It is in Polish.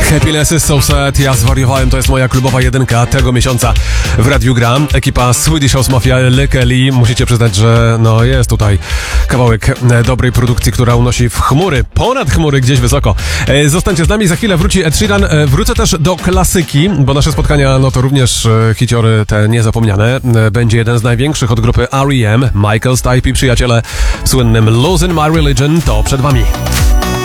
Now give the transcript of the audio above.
Happiness is so sad, ja zwariowałem, to jest moja klubowa jedynka tego miesiąca w Radiu Gram. Ekipa Swedish House Mafia, Lekeli. Musicie przyznać, że jest tutaj kawałek dobrej produkcji, która unosi w chmury, ponad chmury, gdzieś wysoko. Zostańcie z nami, za chwilę wróci Ed Sheeran. Wrócę też do klasyki, bo nasze spotkania to również hiciory te niezapomniane. Będzie jeden z największych od grupy R.E.M. Michael Stipe i przyjaciele w słynnym Losing My Religion. To przed wami.